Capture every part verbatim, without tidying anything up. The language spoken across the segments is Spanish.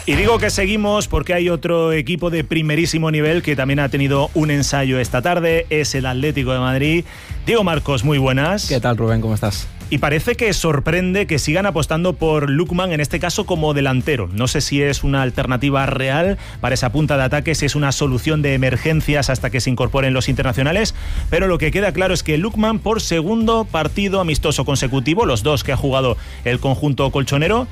Y digo que seguimos porque hay otro equipo de primerísimo nivel que también ha tenido un ensayo esta tarde, es el Atlético de Madrid. Diego Marcos, muy buenas. ¿Qué tal, Rubén? ¿Cómo estás? Y parece que sorprende que sigan apostando por Lookman, en este caso como delantero. No sé si es una alternativa real para esa punta de ataque, si es una solución de emergencias hasta que se incorporen los internacionales, pero lo que queda claro es que Lookman, por segundo partido amistoso consecutivo, los dos que ha jugado el conjunto colchonero,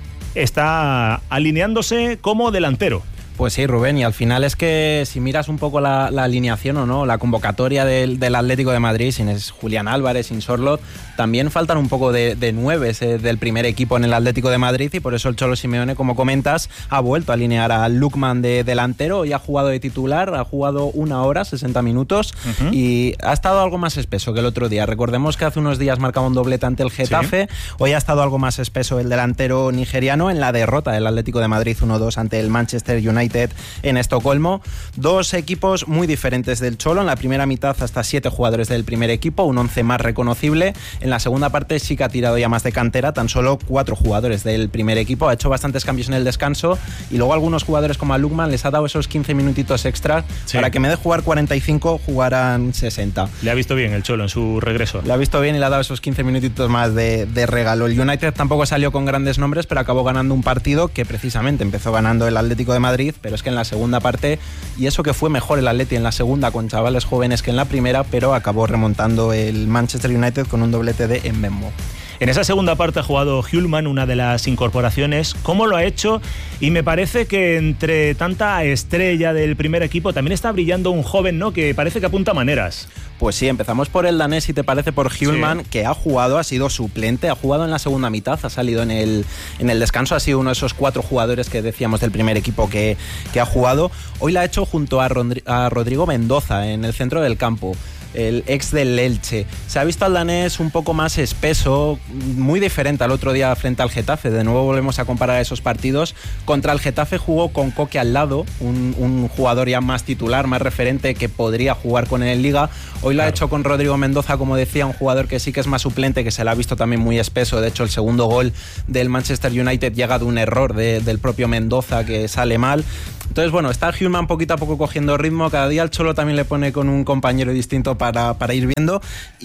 está alineándose como delantero. Pues sí, Rubén, y al final es que si miras un poco la, la alineación o no, la convocatoria del, del Atlético de Madrid, sin es Julián Álvarez, sin Sorloth, también faltan un poco de, de nueves eh, del primer equipo en el Atlético de Madrid, y por eso el Cholo Simeone, como comentas, ha vuelto a alinear a Lookman de delantero y ha jugado de titular, ha jugado una hora, sesenta minutos, uh-huh. y ha estado algo más espeso que el otro día. Recordemos que hace unos días marcaba un doblete ante el Getafe, sí. Hoy ha estado algo más espeso el delantero nigeriano en la derrota del Atlético de Madrid uno dos ante el Manchester United en Estocolmo. Dos equipos muy diferentes del Cholo. En la primera mitad hasta siete jugadores del primer equipo, un once más reconocible. En la segunda parte sí que ha tirado ya más de cantera, tan solo cuatro jugadores del primer equipo. Ha hecho bastantes cambios en el descanso y luego algunos jugadores como a Lookman les ha dado esos quince minutitos extra, sí. Para que en vez de jugar cuarenta y cinco jugaran sesenta. Le ha visto bien el Cholo en su regreso. Le ha visto bien y le ha dado esos quince minutitos más de, de regalo. El United tampoco salió con grandes nombres, pero acabó ganando un partido que precisamente empezó ganando el Atlético de Madrid, pero es que en la segunda parte, y eso que fue mejor el Atleti en la segunda con chavales jóvenes que en la primera, pero acabó remontando el Manchester United con un doblete de Mbemmo. En esa segunda parte ha jugado Hjulmand, una de las incorporaciones. ¿Cómo lo ha hecho? Y me parece que entre tanta estrella del primer equipo también está brillando un joven, ¿no?, que parece que apunta maneras. Pues sí, empezamos por el danés, si te parece, por Hjulmand, sí. Que ha jugado, ha sido suplente, ha jugado en la segunda mitad, ha salido en el, en el descanso, ha sido uno de esos cuatro jugadores que decíamos del primer equipo que, que ha jugado. Hoy la ha hecho junto a, Rodri- a Rodrigo Mendoza en el centro del campo, el ex del Elche. Se ha visto al danés un poco más espeso, muy diferente al otro día frente al Getafe. De nuevo volvemos a comparar esos partidos. Contra el Getafe jugó con Coque al lado, un, un jugador ya más titular, más referente, que podría jugar con él en Liga. Hoy lo claro. ha hecho con Rodrigo Mendoza, como decía, un jugador que sí que es más suplente, que se le ha visto también muy espeso. De hecho, el segundo gol del Manchester United llega de un error de, del propio Mendoza, que sale mal. Entonces, bueno, está Hjulmand poquito a poco cogiendo ritmo. Cada día el Cholo también le pone con un compañero distinto para, para ir viendo,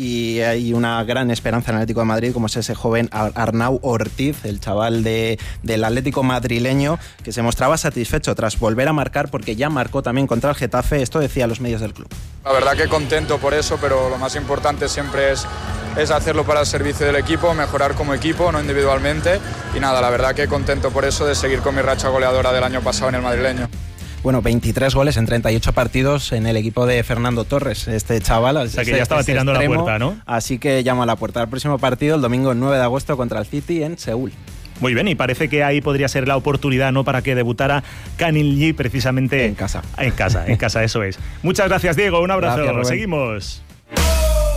y hay una gran esperanza en el Atlético de Madrid, como es ese joven Arnau Ortiz, el chaval de, del Atlético madrileño, que se mostraba satisfecho tras volver a marcar, porque ya marcó también contra el Getafe. Esto decía a los medios del club. La verdad que contento por eso, pero lo más importante siempre es, es hacerlo para el servicio del equipo, mejorar como equipo, no individualmente, y nada, la verdad que contento por eso, de seguir con mi racha goleadora del año pasado en el madrileño. Bueno, veintitrés goles en treinta y ocho partidos en el equipo de Fernando Torres, este chaval. O sea que ya estaba tirando extremo, la puerta, ¿no? Así que llamo a la puerta. El próximo partido, el domingo nueve de agosto, contra el City en Seúl. Muy bien, y parece que ahí podría ser la oportunidad, ¿no?, para que debutara Kang In Lee precisamente en casa. En casa, en casa, eso es. Muchas gracias, Diego. Un abrazo. Gracias, Rubén. Seguimos.